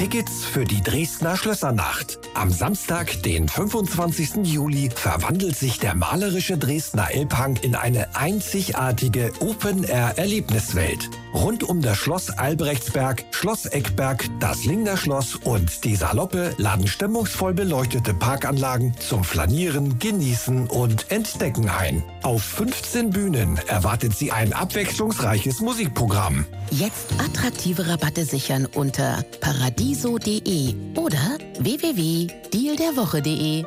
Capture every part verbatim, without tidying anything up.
Tickets für die Dresdner Schlössernacht. Am Samstag, den fünfundzwanzigsten Juli, verwandelt sich der malerische Dresdner Elbhang in eine einzigartige Open-Air-Erlebniswelt. Rund um das Schloss Albrechtsberg, Schloss Eckberg, das Lingner Schloss und die Saloppe laden stimmungsvoll beleuchtete Parkanlagen zum Flanieren, Genießen und Entdecken ein. Auf fünfzehn Bühnen erwartet Sie ein abwechslungsreiches Musikprogramm. Jetzt attraktive Rabatte sichern unter paradiso punkt de oder w w w punkt deal der woche punkt de.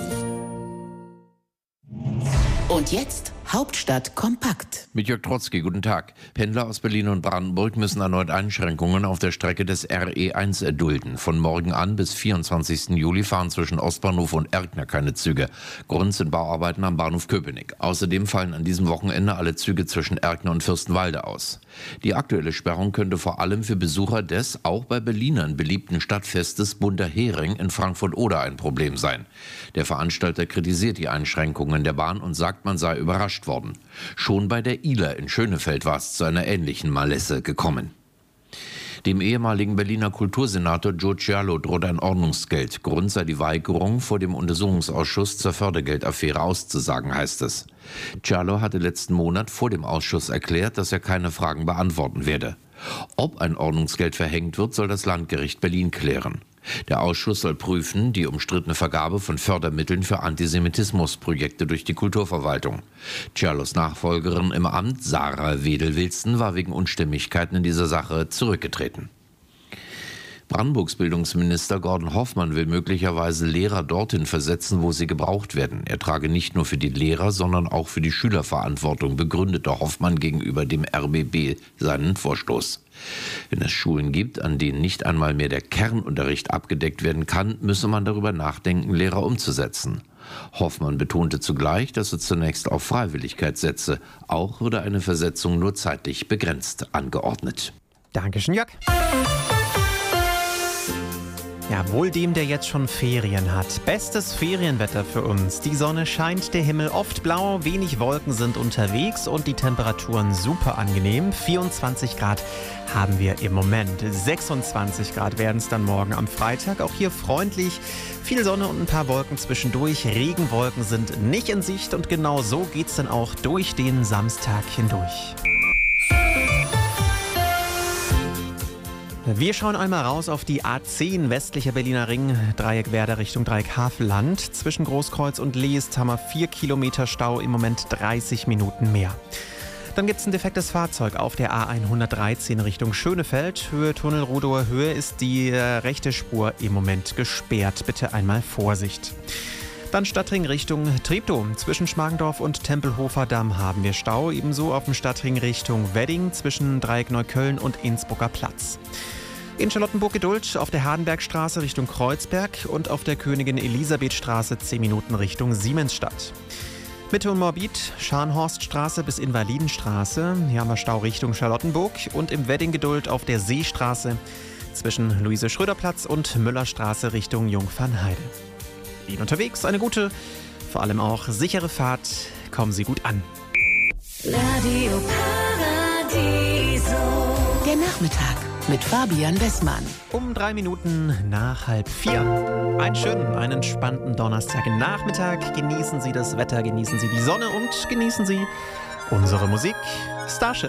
Und jetzt Hauptstadt kompakt. Mit Jörg Trotzki, guten Tag. Pendler aus Berlin und Brandenburg müssen erneut Einschränkungen auf der Strecke des R E eins erdulden. Von morgen an bis vierundzwanzigsten Juli fahren zwischen Ostbahnhof und Erkner keine Züge. Grund sind Bauarbeiten am Bahnhof Köpenick. Außerdem fallen an diesem Wochenende alle Züge zwischen Erkner und Fürstenwalde aus. Die aktuelle Sperrung könnte vor allem für Besucher des, auch bei Berlinern beliebten Stadtfestes Bunter Hering in Frankfurt-Oder ein Problem sein. Der Veranstalter kritisiert die Einschränkungen der Bahn und sagt, man sei überrascht worden. Schon bei der I L A in Schönefeld war es zu einer ähnlichen Malesse gekommen. Dem ehemaligen Berliner Kultursenator Joe Cialo droht ein Ordnungsgeld. Grund sei die Weigerung, vor dem Untersuchungsausschuss zur Fördergeldaffäre auszusagen, heißt es. Cialo hatte letzten Monat vor dem Ausschuss erklärt, dass er keine Fragen beantworten werde. Ob ein Ordnungsgeld verhängt wird, soll das Landgericht Berlin klären. Der Ausschuss soll prüfen die umstrittene Vergabe von Fördermitteln für Antisemitismusprojekte durch die Kulturverwaltung. Cialos Nachfolgerin im Amt, Sarah Wedel-Wilson, war wegen Unstimmigkeiten in dieser Sache zurückgetreten. Brandenburgs Bildungsminister Gordon Hoffmann will möglicherweise Lehrer dorthin versetzen, wo sie gebraucht werden. Er trage nicht nur für die Lehrer, sondern auch für die Schüler Verantwortung, begründete Hoffmann gegenüber dem R B B seinen Vorstoß. Wenn es Schulen gibt, an denen nicht einmal mehr der Kernunterricht abgedeckt werden kann, müsse man darüber nachdenken, Lehrer umzusetzen. Hoffmann betonte zugleich, dass er zunächst auf Freiwilligkeit setze. Auch würde eine Versetzung nur zeitlich begrenzt angeordnet. Dankeschön, Jörg. Ja, wohl dem, der jetzt schon Ferien hat. Bestes Ferienwetter für uns. Die Sonne scheint, der Himmel oft blau, wenig Wolken sind unterwegs und die Temperaturen super angenehm. vierundzwanzig Grad haben wir im Moment. sechsundzwanzig Grad werden es dann morgen am Freitag. Auch hier freundlich. Viel Sonne und ein paar Wolken zwischendurch. Regenwolken sind nicht in Sicht und genau so geht's dann auch durch den Samstag hindurch. Wir schauen einmal raus auf die A zehn, westlicher Berliner Ring, Dreieck Werder Richtung Dreieck Havelland. Zwischen Großkreuz und Leest haben wir vier Kilometer Stau, im Moment dreißig Minuten mehr. Dann gibt es ein defektes Fahrzeug auf der A hundertdreizehn Richtung Schönefeld. Höhe Tunnelrudower Höhe ist die äh, rechte Spur im Moment gesperrt. Bitte einmal Vorsicht. Dann Stadtring Richtung Treptow. Zwischen Schmargendorf und Tempelhofer Damm haben wir Stau. Ebenso auf dem Stadtring Richtung Wedding zwischen Dreieck Neukölln und Innsbrucker Platz. In Charlottenburg Geduld auf der Hardenbergstraße Richtung Kreuzberg und auf der Königin-Elisabeth-Straße zehn Minuten Richtung Siemensstadt. Mitte und Morbid, Scharnhorststraße bis Invalidenstraße. Hier haben wir Stau Richtung Charlottenburg und im Wedding Geduld auf der Seestraße zwischen Luise-Schröder-Platz und Müllerstraße Richtung Jungfernheide. Ihnen unterwegs eine gute, vor allem auch sichere Fahrt. Kommen Sie gut an. Radio Paradiso. Der Nachmittag mit Fabian Wessmann. Um drei Minuten nach halb vier. Einen schönen, einen entspannten Donnerstagnachmittag. Genießen Sie das Wetter, genießen Sie die Sonne und genießen Sie unsere Musik. Starship.